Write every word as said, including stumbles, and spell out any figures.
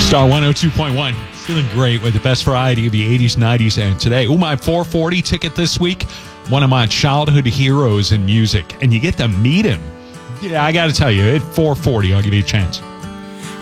Star one oh two point one. Feeling great with the best variety of the eighties, nineties, and today. Oh, my four forty ticket this week. One of my childhood heroes in music. And you get to meet him. Yeah, I got to tell you, at four forty, I'll give you a chance.